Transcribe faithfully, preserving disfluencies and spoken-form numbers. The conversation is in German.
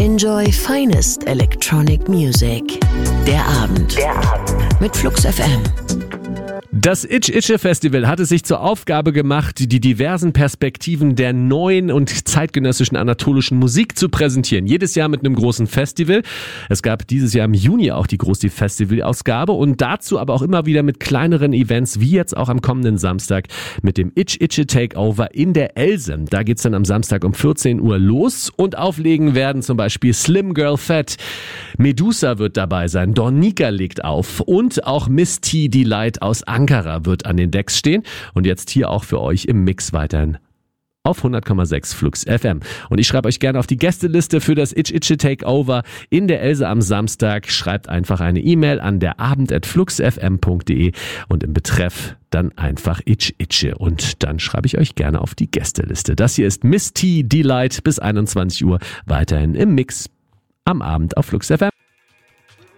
Enjoy finest electronic music. Der Abend. Der Abend. Mit Flux F M. Das Itch-Itche-Festival hat es sich zur Aufgabe gemacht, die diversen Perspektiven der neuen und zeitgenössischen anatolischen Musik zu präsentieren. Jedes Jahr mit einem großen Festival. Es gab dieses Jahr im Juni auch die große Festivalausgabe und dazu aber auch immer wieder mit kleineren Events, wie jetzt auch am kommenden Samstag mit dem Itch-Itche-Takeover in der Else. Da geht's dann am Samstag um vierzehn Uhr los und auflegen werden zum Beispiel Slim Girl Fat, Medusa wird dabei sein, Dornika legt auf und auch Miss T Delight aus Ankara wird an den Decks stehen und jetzt hier auch für euch im Mix weiterhin auf hundert Komma sechs Flux F M. Und ich schreibe euch gerne auf die Gästeliste für das Itch-Itche Takeover in der Else am Samstag. Schreibt einfach eine E-Mail an der abend at fluxfm punkt de und im Betreff dann einfach Itch-Itche und dann schreibe ich euch gerne auf die Gästeliste. Das hier ist Miss T Delight bis einundzwanzig Uhr weiterhin im Mix am Abend auf Flux F M.